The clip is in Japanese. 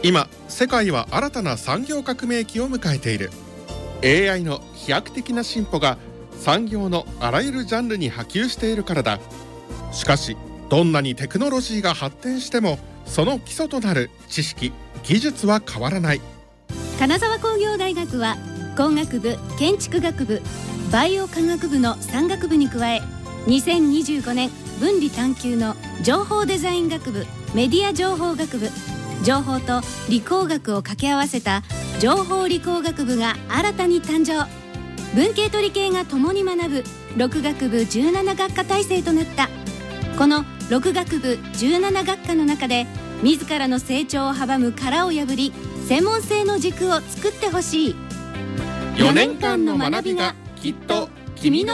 今世界は新たな産業革命期を迎えている。 AI の飛躍的な進歩が産業のあらゆるジャンルに波及しているからだ。しかしどんなにテクノロジーが発展してもその基礎となる知識・技術は変わらない。 金沢工業大学は工学部、建築学部、バイオ科学部の3学部に加え、2025年分離探究の情報デザイン学部、メディア情報学部、情報と理工学を掛け合わせた情報理工学部が新たに誕生。文系と理系が共に学ぶ6学部17学科体制となった。この6学部17学科の中で自らの成長を阻む殻を破り、専門性の軸を作ってほしい。 4年間の学びがきっと君の